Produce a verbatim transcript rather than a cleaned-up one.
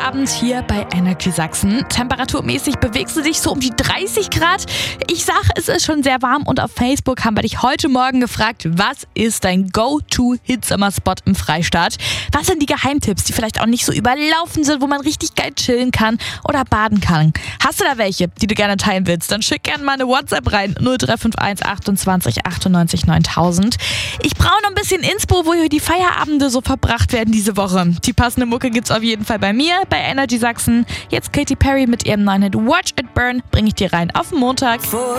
Feierabend hier bei Energy Sachsen. Temperaturmäßig bewegst du dich so um die dreißig Grad. Ich sag, es ist schon sehr warm und auf Facebook haben wir dich heute Morgen gefragt, was ist dein Go-To-Hitsummer-Spot im Freistaat? Was sind die Geheimtipps, die vielleicht auch nicht so überlaufen sind, wo man richtig geil chillen kann oder baden kann? Hast du da welche, die du gerne teilen willst? Dann schick gerne mal eine WhatsApp rein, null drei fünf eins achtundzwanzig achtundneunzig neuntausend. Ich brauche noch ein bisschen Inspo, wo hier die Feierabende so verbracht werden diese Woche. Die passende Mucke gibt's auf jeden Fall bei mir, bei Energy Sachsen. Jetzt Katy Perry mit ihrem neuen Hit Watch It Burn bringe ich dir rein auf den Montag.